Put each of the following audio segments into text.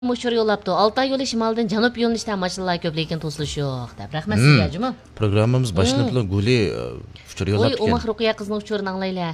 Muşur yo'labdi. Altay yo'li shimoldan janub yo'nalishdan mashinalar ko'p, lekin to'silish yo'q deb. Rahmat sizga, Juma. Programmamiz boshini bilan Guli uchur yo'labdi. Voy, Umar Ruqiya qizning uchurini anglaylar.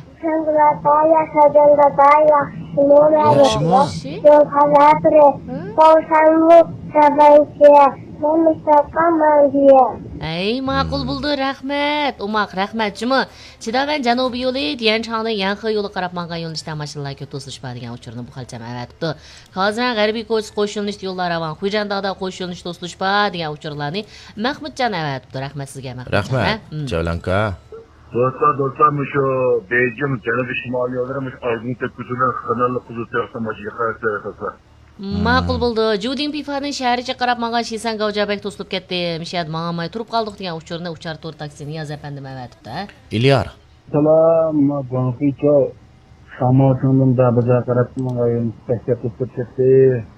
Ay, ma'qul bo'ldi, rahmat. Umar, rahmat, Juma. Chidavan janubiy yo'li Diyanchangdan Yanxi yo'li qarab mangan yo'nalishdan mashinalar ko'p to'silish degan uchurini bu xalcham avatibdi. Hozir g'arbiy ko'ch qo'shilinish yo'llar avan Xujandada qo'shilinish to'silish degan uchurlarni Mahmudjon avatibdi. Rahmat sizga, Mahmud. Rahmat. Javlanka. Dostlar şu Beycim Cenubi Şimali yollarımız Aydın Tepkisi'nden kanallı kuzusu yapsa maçı yakarak Ma'qul bo'ldi. Judin Pifaning shahricha qarab mangan Shisan Gavjabek to'silib ketdi. Mishad ma'amay turib qoldik degan uchurni uchar to'r taksini Niyoz afandim avatibdi. İlyar. Salam, Jonficho. Samochundan baza qarab mangan yo'lni to'silib ketdi.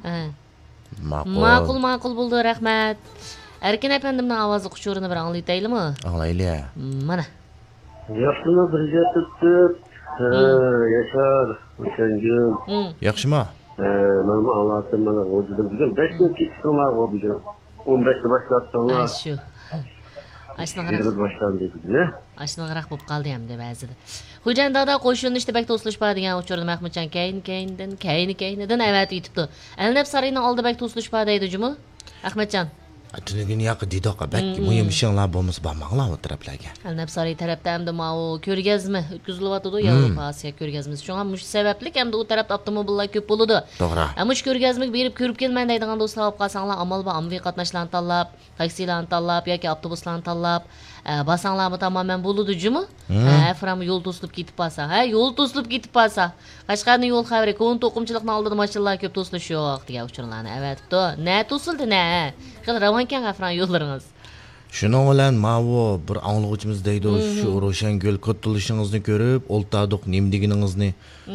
Ma'qul bo'ldi, rahmat. Erkin afandimning ovozi uchurini bir anglaytaylikmi? Anglayli. Mana. Yaxshimi birga tutib, Yashar, O'shangil. Yaxshimi? Mana anlattım bana o dedim. 5 gün çıksınlar o bizim. 15'te başlattılar. Shu. Ashnagraq başlandı dedi. Ashnagraq bo'lib qoldi ham deb ba'zida. Xujandada qo'shilishda bak to'silish degan uchurni Mahmudjon keynidan avat yetibdi. Alnab sarayning oldi bak to'silish deydi Juma. Ahmadjon. Tunigini yaqi didoqa bakki muhim ishlar bo'lmasa bormanglar o taraflarga. Alnab saray tarafda hamda mau ko'rgazma o'tkazilyapti Yevropa Osiyo ko'rgazmasi. Shunga mush sababli hamda u tarafda avtomobillar ko'p bo'ladi. To'g'ri. Mush ko'rgazmaga berib ko'rib kelmay deydigan do'stlar olib qolsanglar, amal va amviy qatnashlarni tanlab, taksilarni tanlab yoki avtobuslarni tanlab, basanglarmi tamamen bo'ladi Juma. Afram yo'l to'silib ketib qolsa, yo'l to'silib ketib qolsa, Qashqarning yo'l xavri ko'n to'qimchilikning oldida mashinalar ko'p to'silish yo'q degan uchurlarni avatibdi. Na to'sildi, na. Qil ravankan afran yo'llaringiz. Shuning bilan mavo bir anglag'uchimiz deydi, shu Ro'shangul ko'tilishingizni ko'rib, o'ltaduq nimdiginingizni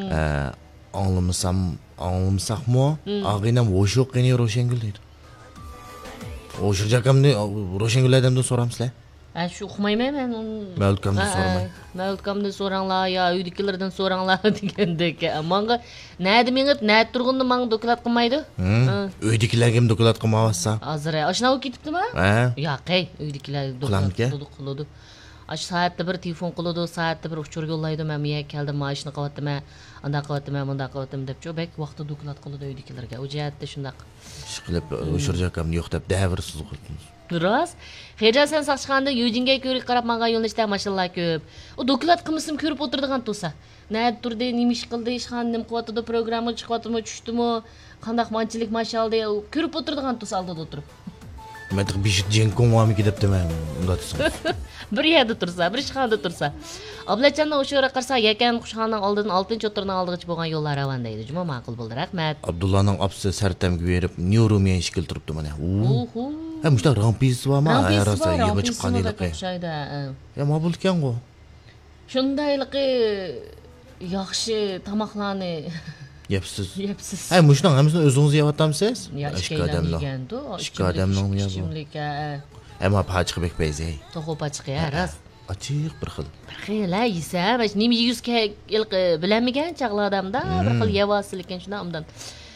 anglamasaqmi? Ag'inam o'shoq qeni Ro'shangul deydi. O'shoq jakamni Ro'shangul adamdan so'ramsizlar? Shu uqmayman men. Malkamdan so'ramay. Malkamdan so'ranglar yo uydagilardan so'ranglar degandek. Menga nadi mengib, nadi turg'unda menga doklad qilmaydi. Uydagilarga ham doklad qilmavsa. Hozir oshna ketibdimi? Yo'q, uydagilar doklad qildi. Ash soatda bir telefon qiladi, soatda bir uchur yo'llaydi. Men miya keldim, mashina qilyapman, unda qilyapman, bunda qilyapman deb jo'bak vaqtda doklad qiladi uydagilarga. O jihatda shundaq. Ish qilib o'shirjakamni yo'q deb davrsiz qildingiz. Rost. Xejasan saqchqanda Yujinga ko'rik qarab mangan yo'lnishda mashinalar ko'p. O doklad qilmisim ko'rib o'tirdigan to'sa. Nayat turdi, nima ish qildi, ish qandim qilyapti, programma chiqyaptimi, tushdimi, qandaq manchilik mashaldi, ko'rib o'tirdigan to'sa oldida o'tirib. Medik bishit jenkomami debdi men unda desam. Bir yerda tursa, bir ishxonada tursa. Ablachandan o'sha yo'ra qarsa, yakan qushxonaning oldidan 6-o'tirning oldigacha bo'lgan yo'llar ravan deydi. Juma ma'qul bo'ldi, rahmat. Abdullaning opsi sartamga berib, neuromiya ish keltiribdi mana. Mushta rampisi bormi? Ayarasa yema chiqqanliqi. Ya ma bo'lgan-ku. Shundayliqi yaxshi tamoqlarni Yepsiz. Mushtan hammasini o'zingiz yeyaptamsiz? Ishqa odamlar. Ishqa odamlar Ichimlikka. Ama pachiqbek bayzay. To'g'ri pachiq, rost. Achiq bir xil. Bir xil yesa, mana nima 100 ga bilamigan chaqli odamda bir xil yevasilikan shundan undan.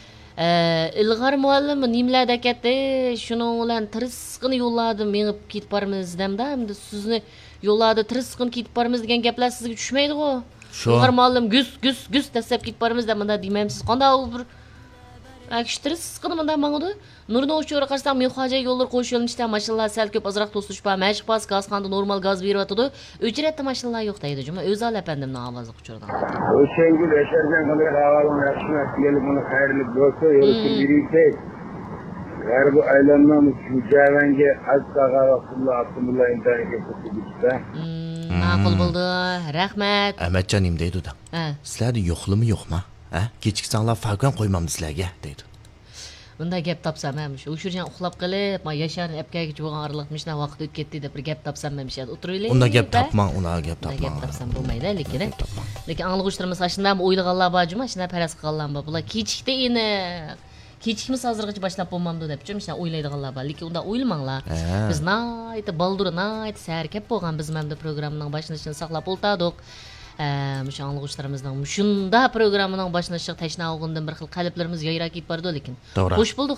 Ilg'or muallim nimalarda ketdi, shuning bilan tirisqini yo'lladi, menib ketib boramiz demda, endi sizni yo'lladi tirisqin ketib boramiz degan gaplar sizga tushmaydi-ku. Ilg'or muallim gus dastlab ketib boramiz deb menda demaysiz. Qanday bir akishtirisqini menda mangdi. Nurni o'chira qarsam men hoja yo'llar qo'shilishda mashinalar sal ko'p azroq to'silish bor. Mashq pas gazxonda normal gaz beryapti. O'chiratda mashinalar yo'q deydi. Juma o'zi alapandimning ovozi quchirdan. O'shangil Yashardan qanday havolarni yaxshi kelib buni xayrli bo'lsa, yo'lga yuraylik. G'arbi aylanmamiz shu javanga azzaga Rasululloh Abdulloh intaniga ko'rsatibdi. Ma'qul bo'ldi. Rahmat. Ahmadjon nima deydi-da? Sizlarning yo'qlimi yo'qmi? Kechiksanlar falcon qo'ymamdi sizlarga deydi. Bunda gap topsam ham shu o'shirjan uxlab qilib, men Yasharni apkaga bo'lgan oraliqmishdan vaqt o'tib ketdi deb bir gap topsam ham ishadi. O'tiraylik. Unda gap topmang, gap topsam bo'lmaydi, lekin anglag'uchlarimiz shundan o'ylaganlar bor, juma shundan paras qilganlar bor. Bular kechikda eni kechikimiz hozirgacha boshlab bo'lmamdi deb shundan o'ylaydiganlar bor, lekin unda o'ylamanglar. Biz nayt baldur nayt sar kep bo'lgan biz mamda programmaning boshlanishini saqlab o'ltirdik. Müş anlıqçılarımızdan şunda programının başlanışıq təşna olğundan bir xil qalblərimiz yayraq ketib bardı lekin. Doğru. Xoş bulduq